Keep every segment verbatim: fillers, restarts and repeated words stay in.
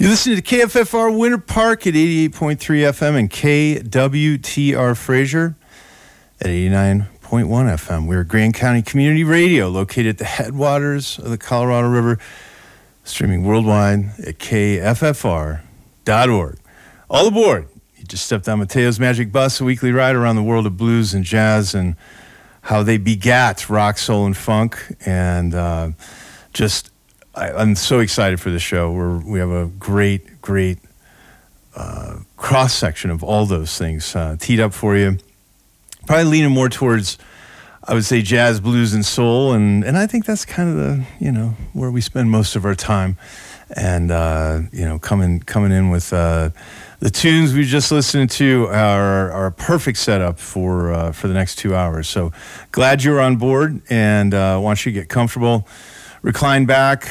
You're listening to K F F R Winter Park at eighty-eight point three F M and K W T R Fraser at eighty-nine point one F M. We're Grand County Community Radio, located at the headwaters of the Colorado River, streaming worldwide at K F F R dot org. All aboard. You just stepped on Mateo's Magic Bus, a weekly ride around the world of blues and jazz and how they begat rock, soul, and funk. And uh, just, I, I'm so excited for the show. We're, we have a great, great uh, cross-section of all those things uh, teed up for you. Probably leaning more towards, I would say, jazz, blues, and soul. And, and I think that's kind of the, you know, where we spend most of our time. And, uh, you know, coming coming in with uh, the tunes we just listened to are, are a perfect setup for uh, for the next two hours. So glad you're on board, and uh, want you to get comfortable, recline back.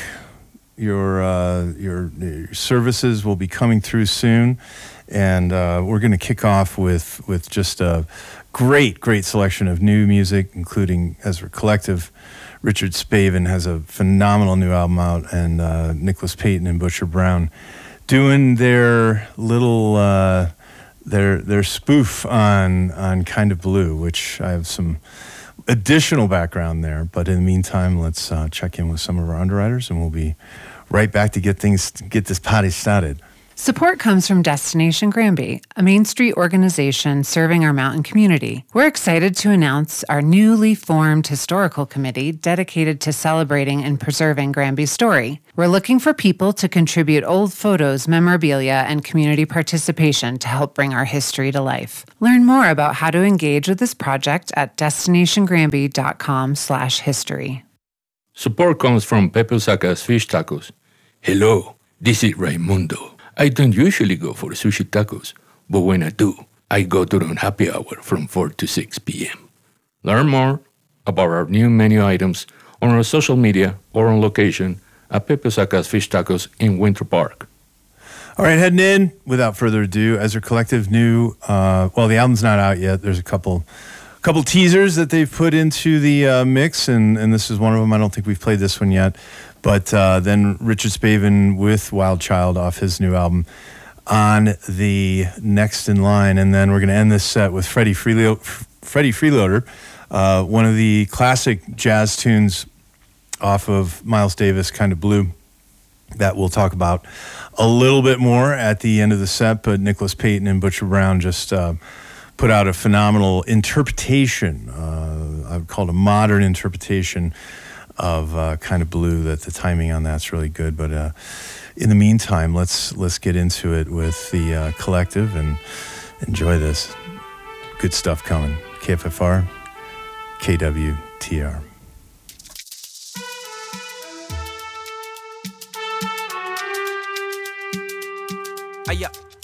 Your uh, your, your services will be coming through soon, and uh, we're going to kick off with with just a great great selection of new music, including Ezra Collective. Richard Spavin has a phenomenal new album out, and uh, Nicholas Payton and Butcher Brown doing their little uh, their their spoof on on Kind of Blue, which I have some additional background there. But in the meantime, let's uh, check in with some of our underwriters, and we'll be right back to get things get this party started. Support comes from Destination Granby, a Main Street organization serving our mountain community. We're excited to announce our newly formed historical committee dedicated to celebrating and preserving Granby's story. We're looking for people to contribute old photos, memorabilia, and community participation to help bring our history to life. Learn more about how to engage with this project at destination granby dot com slash history. Support comes from Pepe Osaka's Fish Tacos. Hello, this is Raimundo. I don't usually go for sushi tacos, but when I do, I go during happy hour from four to six p.m. Learn more about our new menu items on our social media or on location at Pepe Osaka's Fish Tacos in Winter Park. All right, heading in, without further ado, Ezra Collective new, uh, well, the album's not out yet. There's a couple couple teasers that they've put into the uh, mix, and, and this is one of them. I don't think we've played this one yet. But uh, then Richard Spavin with Wild Child off his new album on the next in line. And then we're going to end this set with Freddie, Freelo- Freddie Freeloader, uh, one of the classic jazz tunes off of Miles Davis, Kind of Blue, that we'll talk about a little bit more at the end of the set. But Nicholas Payton and Butcher Brown just uh, put out a phenomenal interpretation, uh, I would call it a modern interpretation of uh, Kind of Blue. That the timing on that's really good. But uh, in the meantime, let's let's get into it with the uh, collective and enjoy this good stuff coming. K F F R, K W T R. Aya.